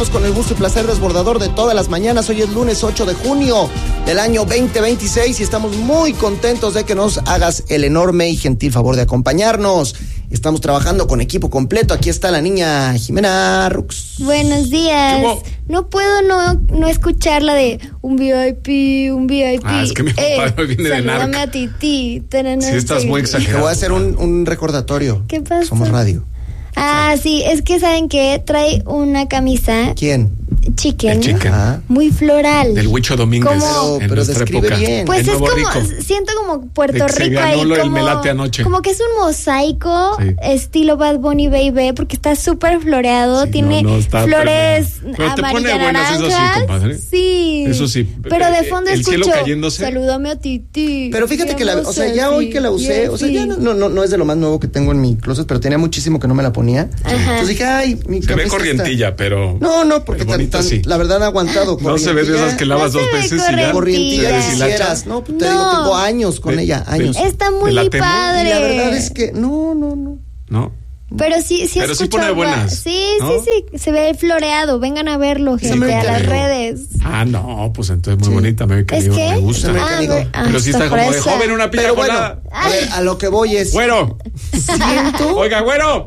Con el gusto y placer desbordador de todas las mañanas. Hoy es lunes 8 de junio del año 2026 y estamos muy contentos de que nos hagas el enorme y gentil favor de acompañarnos. Estamos trabajando con equipo completo. Aquí está la niña Jimena Rux. Buenos días. No puedo no escuchar la de un VIP. Es que mi papá viene de narco. Salúdame a Titi. Sí, estás muy exagerado. Te voy a hacer un recordatorio. ¿Qué pasa? Somos radio. Sí, es que ¿saben qué? Trae una camisa. ¿Quién? Chicken. El Chicken. Muy floral. Del Huicho Domínguez. Pero nuestra describe época. bien. Pues es como, Rico. siento como Puerto De que Rico se ganó ahí, lo del como, melate anoche. como que es un mosaico, Sí. estilo Bad Bunny Baby, porque está súper floreado, Sí, tiene no, está flores tremendo. Pero te pone amarillas, buenas, eso sí, naranjas. compadre. Sí. Eso sí. Pero de fondo El escucho, cielo cayéndose. salúdame a Titi. Pero fíjate que Vamos ya así, hoy que la usé, ya no es de lo más nuevo que tengo en mi closet, pero tenía muchísimo que no me la ponía. Ajá. Entonces dije, ay, mi Se ve camisa corrientilla, está. pero. No, porque bonita sí. la verdad han aguantado. No se ve de esas que lavas No se dos ve veces y ya. Corrientilla Se quisieras. deshilacha. No, te digo, tengo años con ella, años. Está muy ¿Te la temo? padre. Y la verdad es que no. ¿No? Pero sí Pero sí escucho pone buenas, Sí, ¿no? sí, se ve floreado. Vengan a verlo, gente, a las redes. No, pues entonces muy bonita, ¿Es que? me gusta. Pero sí está como de joven una pilla Pero bueno, colada. a ver, a lo que voy es, ¡Güero! siento, Oiga, güero.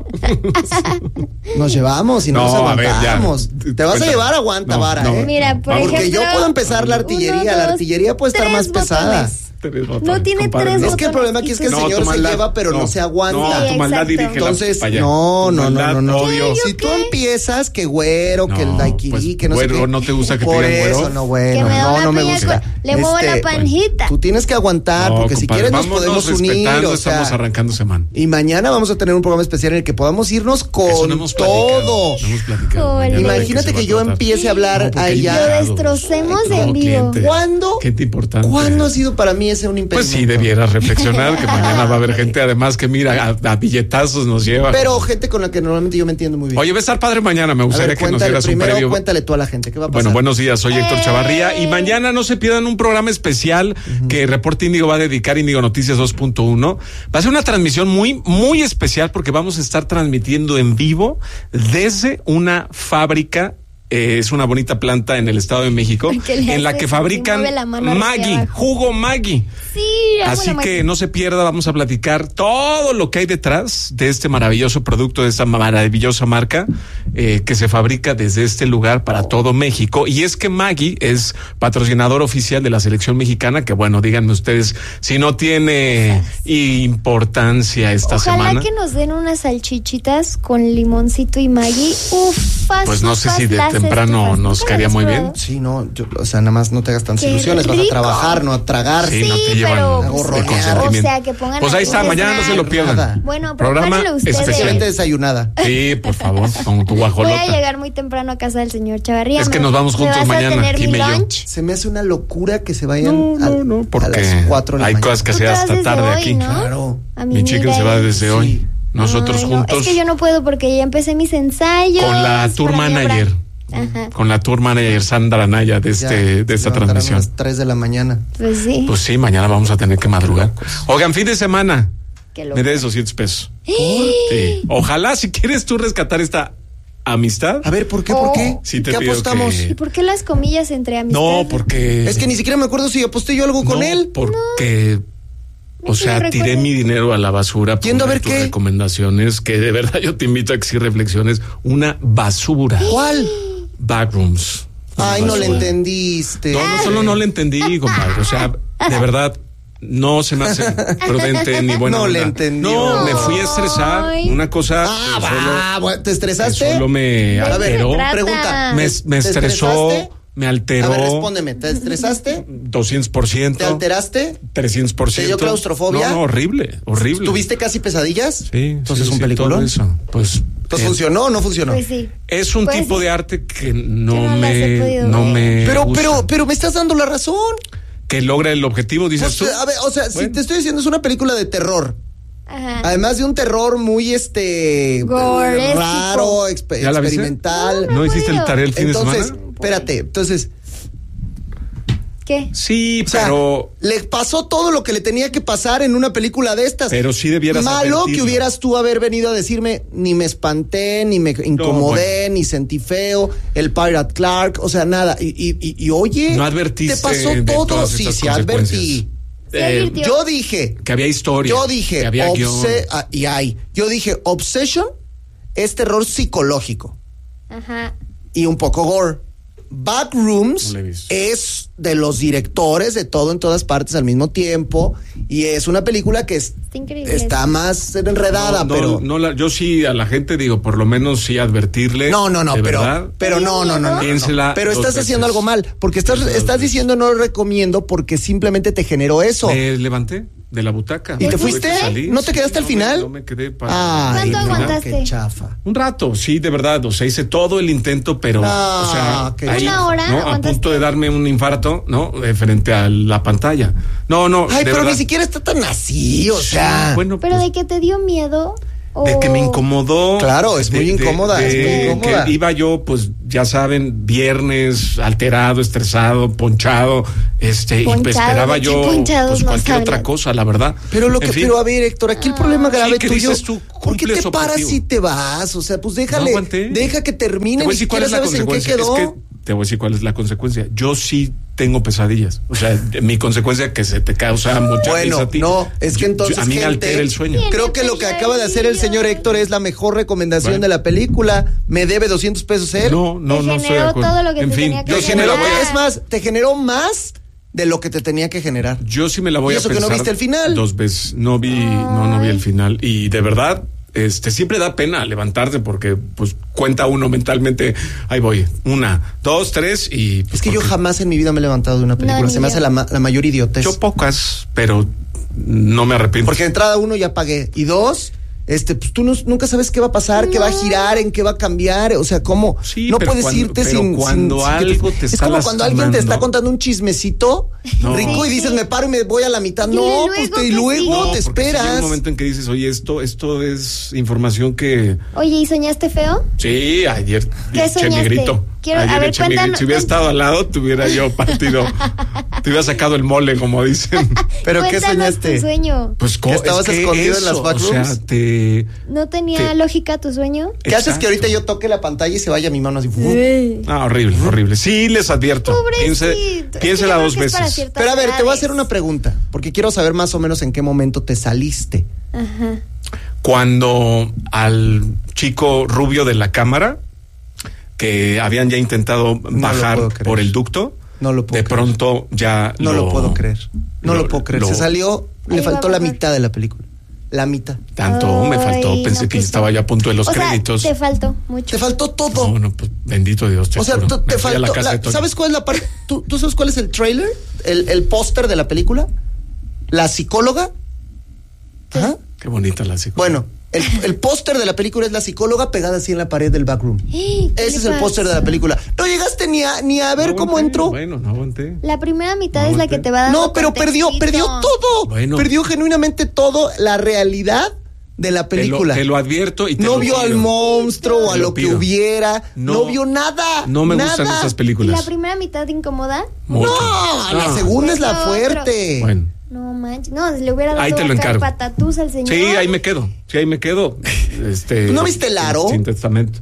nos llevamos y no, No, nos a ver, ya. aguantamos. Te vas a Cuéntame. llevar, aguanta No, vara, no. Mira, por Vamos, ejemplo, porque yo puedo empezar la artillería. 1, 2, La artillería puede estar 3 más pesada. botones. No tiene compadre, tres no. Es que el problema aquí es que el No, señor tu se maldad, lleva, pero no se aguanta. No, tu maldad Exacto. dirige Entonces, para allá. no. Tu maldad, odio. Si tú empiezas, que güero, que el No, daiquiri, pues, que no sé güero, qué. ¿no te gusta que te Por digan güero? eso, no, Que bueno, me da una no me piña gusta. le muevo la panjita. Tú tienes que aguantar, No, porque si compadre, quieres nos vámonos podemos unir, respetando, o sea, estamos arrancando semana. y mañana vamos a tener un programa especial en el que podamos irnos Eso con no hemos todo. platicado. No hemos platicado. Joder. Mañana de qué Imagínate se va que a yo tratar. empiece a hablar No, porque a hay ella. Lo invitados. destrocemos No, en vivo. cliente. ¿Cuándo? Qué importante. ¿Cuándo ha sido para mí ese un impedimento? Pues sí, debieras reflexionar que mañana va a haber gente además que mira, a billetazos nos lleva. Pero gente con la que normalmente yo me entiendo muy bien. Oye, va a estar padre mañana, me a gustaría ver, que nos cuéntale dieras un primero, previo. cuéntale tú a la gente, ¿qué va a pasar? Bueno, buenos días, soy Héctor Chavarría y mañana no se pierdan un programa especial que Reporte Índigo va a dedicar, Índigo Noticias 2.1. Va a ser una transmisión muy, muy especial porque vamos a estar transmitiendo en vivo desde una fábrica. Es una bonita planta en el Estado de México en la que fabrican Maggi, jugo Maggi. Sí, así que no se pierda, vamos a platicar todo lo que hay detrás de este maravilloso producto, de esta maravillosa marca que se fabrica desde este lugar para todo México. Y es que Maggi es patrocinador oficial de la selección mexicana, que bueno, díganme ustedes si no tiene importancia esta semana. Ojalá que nos den unas salchichitas con limoncito y Maggi. Pues no sé si de temprano nos caería muy bien. Sí, no, nada más no te hagas tantas ilusiones, vas a trabajar, no a tragar. Sí, no te llevan pero de consentimiento. o sea, que pongan pues ahí está, mañana no se lo pierdan. Nada. Bueno, programa prepárenlo ustedes. Especialmente desayunada. Sí, por favor, con tu guajolota. Voy a llegar muy temprano a casa del señor Chavarría. Es que nos vamos juntos ¿Me vas mañana, a tener Kim mi y yo. lunch? Se me hace una locura que se vayan porque a las 4 de la hay mañana. cosas que Tú hacer te vas hasta desde tarde hoy, aquí. ¿no? Claro. A Mi chica se va desde hoy. Nosotros Ay, no, juntos. es que yo no puedo porque ya empecé mis ensayos. Con la tour para mi obra. manager. Ajá. Con la tour manager Sandra Naya de esta levantarán transmisión. A las 3 de la mañana. Pues sí. Pues sí, mañana vamos a tener que madrugar. Oigan, fin de semana. Qué locura. Me des 200 pesos. Sí. Ojalá, si quieres tú rescatar esta amistad. A ver, ¿por qué? ¿Por qué? Sí te ¿Qué pido apostamos? que- ¿Y por qué las comillas entre amistades? No, porque. Es que ni siquiera me acuerdo si aposté yo algo con él. Porque. O No sea, te tiré recuerdo. mi dinero a la basura. Yendo a ver tus qué. recomendaciones, que de verdad yo te invito a que sí reflexiones. Una basura. ¿Cuál? Backrooms. Una Ay, no le basura. entendiste. No solo no le entendí, compadre. O sea, de verdad, no se me hace prudente ni buena No onda. le entendió. No, me fui a estresar. Ay. Una cosa Ah, que va, bueno, ¿te que estresaste? solo me A ver, alteró. trata. pregunta. Me ¿Te estresó, estresaste? me A alteró. ver, respóndeme, ¿te estresaste? 200%. ¿Te alteraste? 300%. ¿Te dio claustrofobia? No, horrible, horrible. ¿Tuviste casi pesadillas? Sí. Entonces, sí, ¿un sí, peliculón? todo eso. Pues. Entonces, ¿funcionó o no funcionó? Pues sí. Es un Pues tipo sí. de arte que Yo no no las he podido me ver. gusta. Pero me estás dando la razón. Que logra el objetivo, dices Pues, tú. a ver, o sea, si Bueno. te estoy diciendo es una película de terror. Ajá. Además de un terror muy Gorésico. raro, ¿Ya la viste? experimental. ¿No hiciste el tarea el fin de Entonces, semana? espérate, entonces ¿Qué? Sí, O sea, pero le pasó todo lo que le tenía que pasar en una película de estas. Pero sí debieras Malo advertirlo. que hubieras tú haber venido a decirme, ni me espanté, ni me incomodé, bueno. ni sentí feo, el Pirate Clark, o sea, nada. Y oye, no advertiste te pasó de todo. todas Sí, estas sí, advertí. consecuencias. Se advirtió. Yo dije, Que había historia. yo dije, que había guión. yo dije, Obsession es terror psicológico Ajá. y un poco gore. Backrooms No la he visto. es de los directores de Todo en Todas Partes al mismo tiempo y es una película que Está increíble. está más enredada, pero yo sí a la gente digo, por lo menos sí advertirle. no, de verdad. pero no. Piénsela Pero dos estás veces. haciendo algo mal, porque estás diciendo no lo recomiendo porque simplemente te generó eso. Me levanté de la butaca. ¿Y te Tuve fuiste? que salir. ¿No te quedaste al final? No me quedé para. Ay, ¿Cuánto no, aguantaste? qué chafa. Un rato, sí, de verdad. O sea, hice todo el intento, pero. No, o sea, qué ahí, ¿Una hora ¿no? A aguantaste? punto de darme un infarto, ¿no? Frente a la pantalla. No. Ay, de pero verdad. ni siquiera está tan así, o sea. Bueno, ¿Pero pues, de que te dio miedo? de que me incomodó. Claro, es muy incómoda, es muy incómoda. Que iba yo, pues, ya saben, viernes, alterado, estresado, ponchado, y pues Ponchado, esperaba ¿de qué yo ponchados pues, nos cualquier otra hablan? cosa, la verdad. Pero En fin, pero a ver, Héctor, aquí el problema grave sí, ¿qué tuyo. dices tú? ¿Por qué Cumples te paras objetivo. y te vas? O sea, pues déjale, No aguanté. deja que Te termine, voy a ni decir cuál siquiera es la sabes en qué consecuencia. quedó. Es que te voy a decir cuál es la consecuencia. Yo sí tengo pesadillas. O sea, mi consecuencia que se te causa mucha Bueno, risa a ti. no, es que entonces, a mí me gente, altera el sueño. Creo que lo que acaba de hacer el señor Héctor es la mejor recomendación Bueno. de la película. Me debe $200 él. No Te estoy de generó acuerdo. todo lo que En te fin, tenía que yo Te sí me la generó, voy a... es más, te generó más de lo que te tenía que generar. Yo sí me la voy ¿Y a eso que pensar. no viste el final? 2 veces. No vi el final. Y de verdad, siempre da pena levantarse porque, pues, cuenta uno mentalmente. Ahí voy. 1, 2, 3 y. Pues, Es que yo porque jamás en mi vida me he levantado de una película. No, Se ni me yo. hace la mayor idiotez. Yo pocas, pero no me arrepiento. Porque de entrada 1 ya pagué. Y 2, pues tú nunca sabes qué va a pasar, qué va a girar, en qué va a cambiar. O sea, ¿cómo? Sí, no pero puedes cuando- irte pero sin cuando que algo te Es está como cuando alguien te está lastimando. contando un chismecito No. rico y dices, me paro y me voy a la mitad. Y No, luego pues que y luego sí. te porque sí llega esperas. un momento en que dices, oye, esto es información que. Oye, ¿y soñaste feo? Sí, ayer ¿Qué eché mi soñaste? grito. Quiero- Ayer a ver, eché mi grito. cuéntanos- Si hubiera estado al lado, te hubiera yo partido. Te hubiera sacado el mole, como dicen. ¿Pero qué Cuéntanos soñaste? tu sueño. Pues ¿Que estabas escondido en las o backrooms? sea, ¿No tenía lógica tu sueño? ¿Qué haces que ahorita Exacto. yo toque la pantalla y se vaya mi mano así? Horrible, horrible. Sí, les advierto. Pobrecito. Es que Piénsela yo creo 2 que es para veces. ciertas Pero a ver, te voy a edades. hacer una pregunta, porque quiero saber más o menos en qué momento te saliste. Ajá. Cuando al chico rubio de la cámara, que habían ya intentado lo bajar puedo creer. por el ducto, No lo puedo de creer. pronto ya No lo puedo creer. No lo puedo creer. lo- Se salió, le Ahí va faltó la mejor. mitad de la película. La mitad. Tanto me faltó, Ay, pensé no, que pues estaba ya a punto de los o sea, créditos. te faltó mucho. Te faltó todo. No, pues bendito Dios, te O sea, juro. te Me fui a la faltó. casa de Toño. ¿Sabes cuál es la parte? ¿Tú sabes cuál es el trailer? El póster de la película. La psicóloga. Ajá. Qué bonita la psicóloga. Bueno, el póster de la película es la psicóloga pegada así en la pared del backroom. ¿Qué Ese le es el pasa? póster de la película. No llegaste ni a ver No cómo aguanté, entró. Bueno, no aguanté. La primera mitad No, es la que te va dando No, pero perdió contextito. todo. Bueno. Perdió genuinamente todo la realidad de la película. Te lo advierto y te No lo vio pido. al monstruo o a Te lo lo que pido. hubiera. No No, vio nada. No me nada. gustan estas ¿Y la películas. primera mitad te incomoda? Mucho. No, la No. segunda es la Otro. fuerte. Bueno. No manches. No, le hubiera dado Ahí te lo acá encargo. patatús al señor. Sí, ahí me quedo. Sí, ahí me quedo. ¿No viste el Aro? Sin testamento.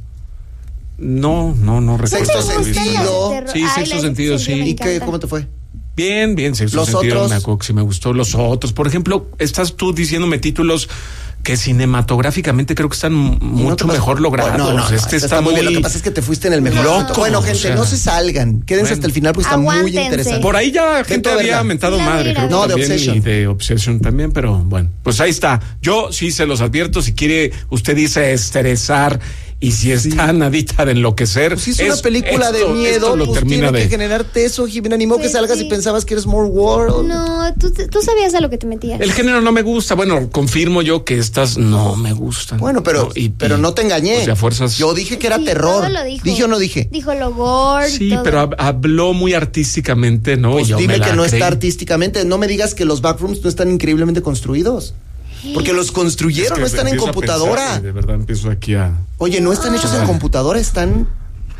No recuerdo. Sexto ¿No te gustan las de sentido. terror? Sí, Ay, Sexto las de sentido, sí. me ¿Y qué? encantan. ¿Cómo te fue? Bien, Sexto Los sentido. otros. Me acuerdo que sí me gustó. Los otros. Por ejemplo, estás tú diciéndome títulos que cinematográficamente creo que están mucho mejor logrados. No, Este está muy bien. Lo que pasa es que te fuiste en el mejor. Loco, momento. Bueno, o gente, sea. no se salgan. Quédense Bueno. hasta el final porque está muy Aguántense. interesante. Por ahí ya gente a había verla. mentado La madre, mira. creo que No, de también, Obsession. y de Obsession también, pero bueno, pues ahí está. Yo sí se los advierto, si quiere, usted dice estresar y si está nadita de enloquecer. Pues si es una película de esto miedo, lo pues termina tiene que de. generarte eso, Jimena. Ni modo que Pues salgas sí. y pensabas que eres more world. No, tú sabías a lo que te metías. El género no me gusta. Bueno, confirmo yo que estas no me gustan. Bueno, pero no te engañé. O sea, fuerzas. Yo dije que era Sí, terror. todo lo dijo. ¿Dije o no dije? Dijo lo gore. Sí, todo. pero habló muy artísticamente, ¿no? Pues Y yo dime me la que no creí. está artísticamente. No me digas que los backrooms no están increíblemente construidos. Porque los construyeron, Es que no están en empiezo a computadora. pensar y de verdad empiezo aquí a. Oye, no están hechos en computadora, están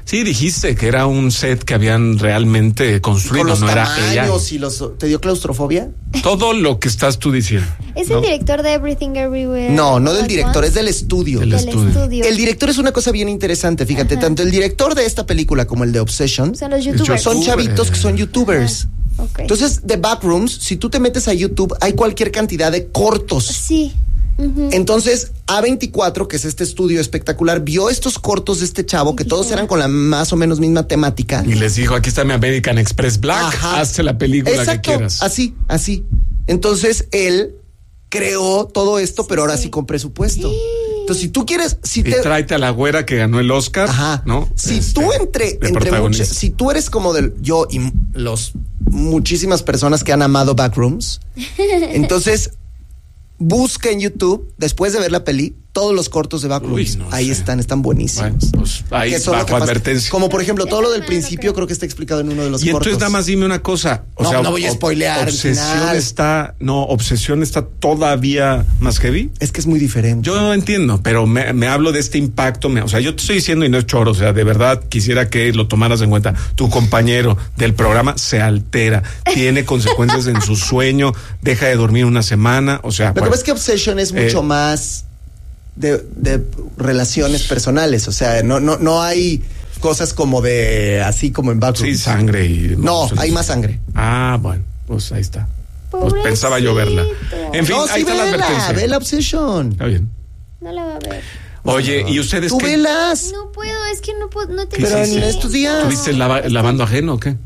Sí, dijiste que era un set que habían realmente construido, Con los no era tamaños AI. y ¿te dio claustrofobia? Todo lo que estás tú diciendo. ¿Es ¿no? el director de Everything Everywhere? No del All at director, Once? es del estudio. Del estudio. El director es una cosa bien interesante, fíjate, tanto el director de esta película como el de Obsession Son los youtubers. son chavitos que son youtubers. Ok. Entonces, The Backrooms, si tú te metes a YouTube, hay cualquier cantidad de cortos. Sí. Ujú. Entonces, A24, que es este estudio espectacular, vio estos cortos de este chavo, que todos eran con la más o menos misma temática. Y les dijo, aquí está mi American Express Black, Ajá. hazte la película Exacto, que quieras. así. Entonces, él creó todo esto, pero ahora sí con presupuesto. Entonces, si tú quieres, Y tráete a la güera que ganó el Oscar, Ajá. ¿no? Si tú de entre protagonista. muchos, si tú eres como yo y muchísimas personas que han amado Backrooms, entonces busca en YouTube, después de ver la peli, todos los cortos de Backrooms. Uy, no ahí sé. están buenísimos. Bueno, pues ahí Que son lo que bajo pasa. advertencia. Como por ejemplo, todo lo del No, no principio creo. creo que está explicado en uno de los Y cortos. entonces nada más dime una cosa. No voy a spoilear el final. Obsesión está todavía más heavy. Es que es muy diferente. Yo entiendo, pero me hablo de este impacto. O sea, yo te estoy diciendo y no es choro. O sea, de verdad quisiera que lo tomaras en cuenta. Tu compañero del programa se altera, tiene consecuencias en su sueño, deja de dormir una semana. O sea, Lo que pasa es que Obsession es mucho más de relaciones personales. O sea, no hay cosas como de así como en Backrooms. sí, sangre y. No, pues, hay más sangre. Ah, bueno, pues ahí está. Pues Pobrecito. pensaba yo verla. En fin, No, ahí sí, está la advertencia. ve la Obsession. Está bien. No la va a ver. Oye, ¿y ustedes Tú qué? velas. No puedo, es que no puedo, no te Pero hiciste? en estos días. ¿Tuviste lavando ajeno o qué?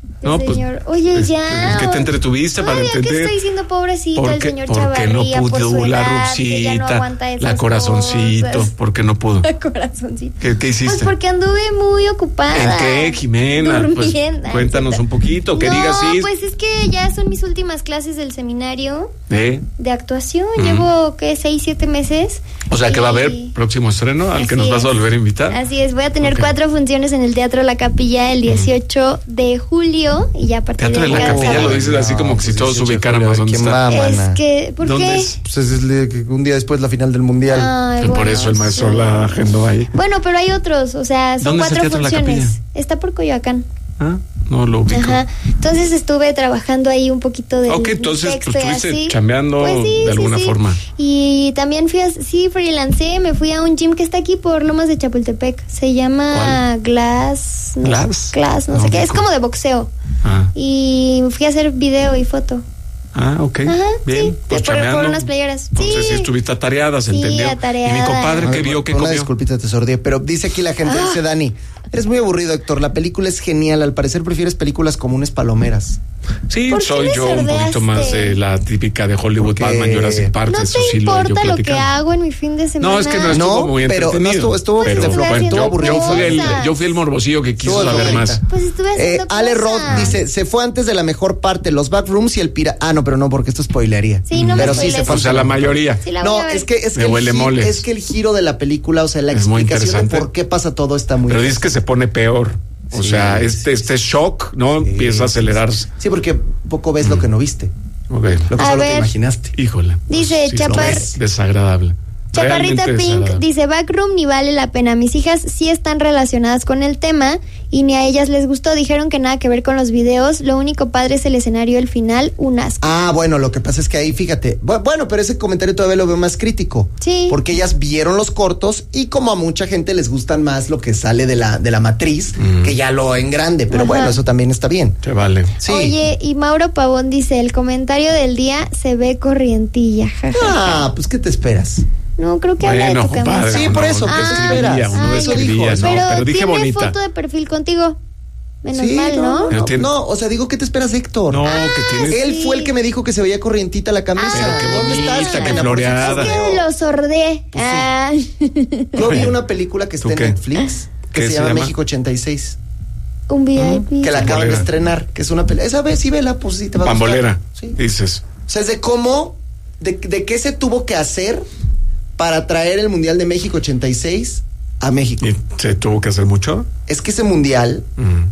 señor. Oye, ya. ¿Qué te entretuviste para Ay, ¿a qué entender? estoy diciendo pobrecito el señor porque Chavarría no por su pudo la edad, que ya no Ruxita, aguanta esas la corazoncito, cosas. porque no pudo. Corazoncito. ¿Qué hiciste? Pues porque anduve muy ocupada. ¿En qué, Jimena? Pues, Durmiendo. cuéntanos un poquito, que digas sí. Pues es que ya son mis últimas clases del seminario ¿Eh? de actuación. Llevo, ¿qué? 6, 7 meses. O sea, que va a haber Y- próximo estreno al que Así nos vas a es. volver a invitar. Así es, voy a tener Ok. 4 funciones en el Teatro La Capilla el 18 de julio y ya a partir Teatro de la cada Capilla sábado. lo dices así como que si todos 18 de ubicáramos julio, dónde ¿quién está. va, mana? Es que, ¿por ¿Dónde qué? es? Pues un día después la final del mundial. Ay, Por bueno, eso el maestro sí. la agendó ahí. Bueno, pero hay otros, o sea, son ¿Dónde es el 4 Teatro de la funciones. Capilla? Está por Coyoacán. ¿Ah? No lo ubico. Ajá. Entonces estuve trabajando ahí un poquito de Ok, entonces, pues, texto y estuviste así. chambeando de alguna forma. Y también freelancé, me fui a un gym que está aquí por Lomas de Chapultepec. Se llama Glass. No ¿Glass? sé, Glass, no No sé qué. Es ubico. como de boxeo. Ah, Y fui a hacer video y foto. ok. Ajá, Bien, sí, pues por chambeando. unas playeras. Entonces Sí. sí estuviste atareada, se Sí, entendió. atareada. Y mi compadre que vio que Una comió. disculpita, te sordé, pero dice aquí la gente, dice Dani, eres muy aburrido, Héctor, la película es genial, al parecer prefieres películas comunes palomeras. Sí, ¿Por qué soy me yo un sordeaste? poquito más de la típica de Hollywood, Porque Batman, Jurassic Park, No eso te sí lo yo importa lo que platicando. hago en mi fin de semana. No, es que no estuvo No, muy pero no entretenido. estuvo pero de flojera, bueno, estuvo aburrido. yo fui el morbosillo que quiso Estuvo saber aburrida. más. Pues estuve haciendo Ale cosas. Roth dice, se fue antes de la mejor parte, los Backrooms y el pira... Ah, no, pero no, porque esto spoilería. Sí, no me Pero sí spoilees. se fue. O sea, la mayoría. Sí, la voy No, a ver. es que Me huele moles. es que el giro de la película, o sea, la Es muy explicación de interesante. por qué pasa todo está muy Pero dices que se pone peor. O Sí, sea, sí, este shock, ¿no? Empieza a acelerarse. Sí, porque poco ves lo que no viste, Ok. lo que A solo te ver. imaginaste. Híjole. Dice sí, Chapar- es desagradable. Chaparrita Realmente Pink desagradable. dice, Backroom ni vale la pena. Mis hijas sí están relacionadas con el tema y ni a ellas les gustó. Dijeron que nada que ver con los videos. Lo único padre es el escenario, el final, un asco. Ah, bueno, lo que pasa es que ahí, fíjate, bueno, pero ese comentario todavía lo veo más crítico. Sí. Porque ellas vieron los cortos y como a mucha gente les gustan más lo que sale de la matriz, que ya lo en grande, pero Ajá. bueno, eso también está bien. Se vale. Sí. Oye, y Mauro Pavón dice, el comentario del día se ve corrientilla. jaja. Ah, pues ¿qué te esperas? No, creo que habla de Bueno, tu compadre. camisa. Sí, por eso, uno ¿qué te describía, esperas? uno Ah, describía, ya dijo. no, pero dije tiene bonita. foto de perfil contigo. Menos Sí, mal, ¿no? No tiene- No, o sea, digo, ¿qué te esperas, Héctor? No, que tienes. Él fue el que me dijo que se veía corrientita la camisa. Pero qué ¿Dónde bonita, estás, qué Jimena? floreada. Es que lo sordé. Pues sí. Ah. Yo vi una película que está ¿Tú en qué? Netflix que ¿Qué se se llama llama? México 86. Un VIP. Que la acaban de Pambolera. estrenar, que es una película. Esa vez sí vela, pues sí te va a gustar. Pambolera, Sí. dices. O sea, es de cómo, de qué se tuvo que hacer para traer el Mundial de México 86 a México. ¿Y se tuvo que hacer mucho? Es que ese Mundial, Mm.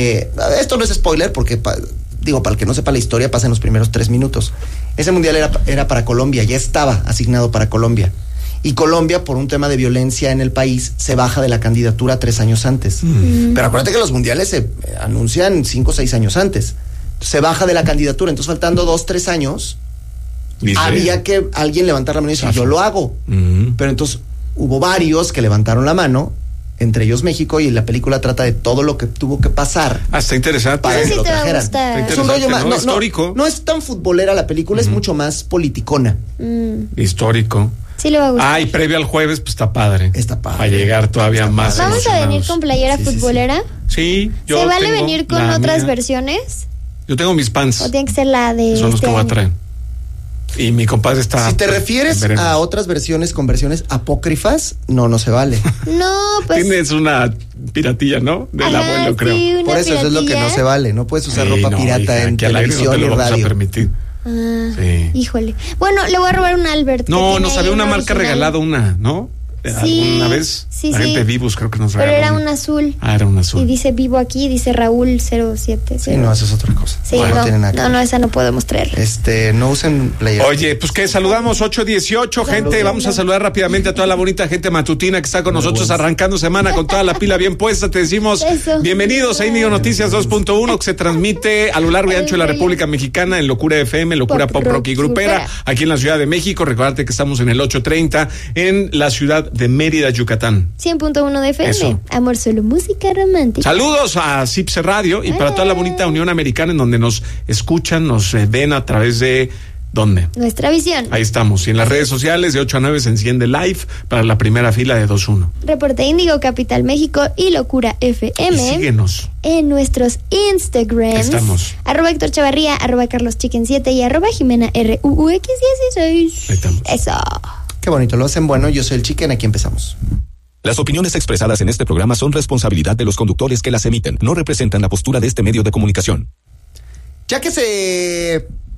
esto no es spoiler porque, digo, para el que no sepa la historia, pasa en los primeros 3 minutos. Ese Mundial era para Colombia, ya estaba asignado para Colombia. Y Colombia, por un tema de violencia en el país, se baja de la candidatura 3 años antes. Pero acuérdate que los mundiales se anuncian 5 o 6 años antes. Se baja de la candidatura, entonces faltando 2, 3 años, había que alguien levantar la mano y decir, yo lo hago. Pero entonces hubo varios que levantaron la mano, entre ellos México, y la película trata de todo lo que tuvo que pasar. Está interesante. Para que lo trajeran. Es un rollo más histórico. No es tan futbolera la película, es mucho más politicona. Histórico. Sí le va a gustar. Y previo al jueves, pues está padre. Está padre. Para llegar todavía más. ¿Vamos a venir con playera futbolera? Sí, yo ¿Se vale venir con otras versiones? Yo tengo mis pants. ¿O tiene que ser la de son los que voy a traer? Y mi compadre está... Si te refieres a otras versiones con versiones apócrifas, no se vale. No, pues... Tienes una piratilla, ¿no? Del abuelo, creo. Sí, por eso es lo que no se vale. No puedes usar ropa pirata en televisión y radio. Vamos a permitir. Híjole. Bueno, le voy a robar una a Albert. No, nos había una marca regalada, ¿no? ¿Alguna vez? Sí, la gente Vivus creo que nos regaló. Pero era un azul. Era un azul. Y dice Vivo aquí, dice Raúl 07. Sí, no, eso es otra cosa. Sí, no tiene nada que ver. Esa no podemos traer. No usen playera. Oye, pues que saludamos 8:18, gente. Vamos a saludar rápidamente a toda la bonita gente matutina que está con nosotros arrancando semana con toda la pila bien puesta. Te decimos bienvenidos a Índigo Noticias 2.1, que se transmite a lo largo y ancho de la República Mexicana en Locura FM, Locura Pop Rock y Grupera, aquí en la Ciudad de México. Recordarte que estamos en el 830 en la ciudad de Mérida, Yucatán. 100.1 de FM. Eso. Amor, solo música romántica. Saludos a Cipse Radio y para toda la bonita Unión Americana en donde nos escuchan, nos ven a través de... ¿Dónde? Nuestra visión. Ahí estamos. Y en las redes sociales de 8 a 9 se enciende live para la primera fila de 2-1. Reporte Índigo, Capital México y Locura FM. Y síguenos en nuestros Instagrams. Estamos. @Héctor Chavarría, @CarlosChicken7 y @JimenaRUX16. Ahí estamos. Eso. Qué bonito, lo hacen bueno. Yo soy el Chicken, aquí empezamos. Las opiniones expresadas en este programa son responsabilidad de los conductores que las emiten. No representan la postura de este medio de comunicación. Ya que se